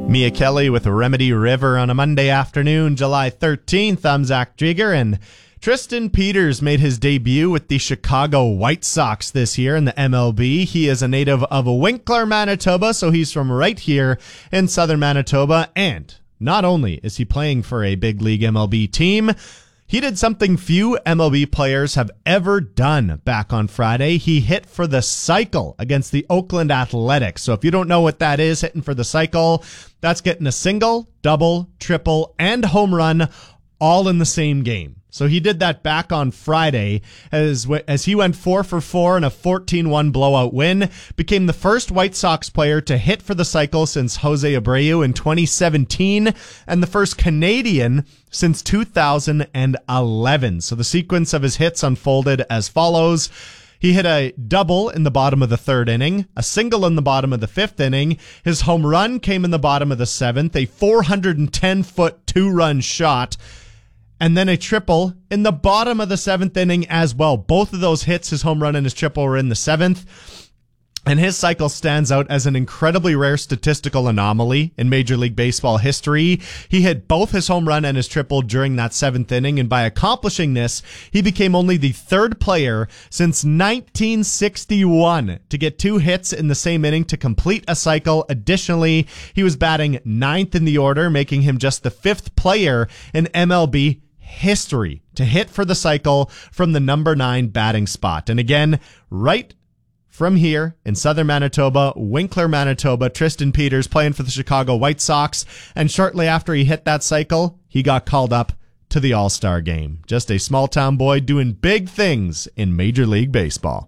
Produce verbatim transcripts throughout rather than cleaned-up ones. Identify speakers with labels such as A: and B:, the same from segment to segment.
A: Mia Kelly with Remedy River on a Monday afternoon, July thirteenth. I'm Zach Jigger, and Tristan Peters made his debut with the Chicago White Sox this year in the M L B. He is a native of Winkler, Manitoba, so he's from right here in southern Manitoba. And not only is he playing for a big league M L B team, he did something few M L B players have ever done back on Friday. He hit for the cycle against the Oakland Athletics. So if you don't know what that is, hitting for the cycle, that's getting a single, double, triple, and home run all in the same game. So he did that back on Friday as as he went four for four in a fourteen one blowout win, became the first White Sox player to hit for the cycle since Jose Abreu in twenty seventeen, and the first Canadian since two thousand eleven. So the sequence of his hits unfolded as follows. He hit a double in the bottom of the third inning, a single in the bottom of the fifth inning. His home run came in the bottom of the seventh, a four hundred ten foot two-run shot, and then a triple in the bottom of the seventh inning as well. Both of those hits, his home run and his triple, were in the seventh. And his cycle stands out as an incredibly rare statistical anomaly in Major League Baseball history. He hit both his home run and his triple during that seventh inning, and by accomplishing this, he became only the third player since nineteen sixty-one to get two hits in the same inning to complete a cycle. Additionally, he was batting ninth in the order, making him just the fifth player in M L B history to hit for the cycle from the number nine batting spot. And again, right from here in southern Manitoba, Winkler, Manitoba, Tristan Peters playing for the Chicago White Sox. And shortly after he hit that cycle, he got called up to the All-Star game. Just a small town boy doing big things in Major League Baseball.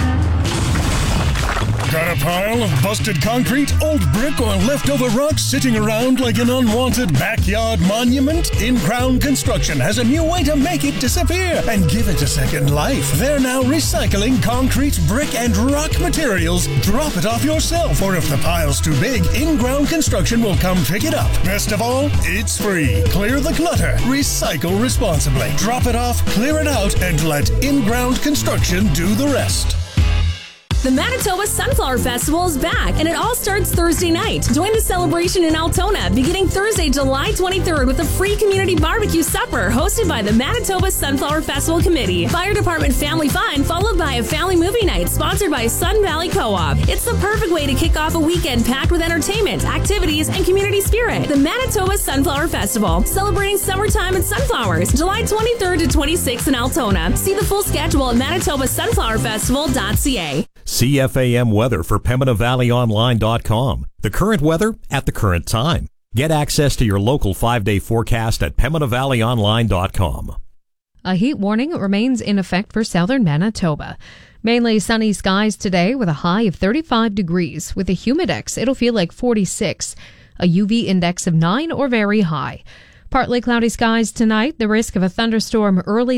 B: Got a pile of busted concrete, old brick, or leftover rocks sitting around like an unwanted backyard monument? In-Ground Construction has a new way to make it disappear and give it a second life. They're now recycling concrete, brick, and rock materials. Drop it off yourself, or if the pile's too big, In-Ground Construction will come pick it up. Best of all, it's free. Clear the clutter. Recycle responsibly. Drop it off, clear it out, and let In-Ground Construction do the rest.
C: The Manitoba Sunflower Festival is back, and it all starts Thursday night. Join the celebration in Altona, beginning Thursday, July twenty-third, with a free community barbecue supper hosted by the Manitoba Sunflower Festival Committee. Fire Department Family Fun, followed by a family movie night sponsored by Sun Valley Co-op. It's the perfect way to kick off a weekend packed with entertainment, activities, and community spirit. The Manitoba Sunflower Festival, celebrating summertime and sunflowers, July twenty-third to twenty-sixth in Altona. See the full schedule at manitoba sunflower festival dot c a.
D: C F A M weather for Pembina Valley Online dot com. The current weather at the current time. Get access to your local five-day forecast at Pembina Valley Online dot com.
E: A heat warning remains in effect for southern Manitoba. Mainly sunny skies today with a high of thirty-five degrees. With a humidex, it'll feel like forty-six. A U V index of nine or very high. Partly cloudy skies tonight. The risk of a thunderstorm early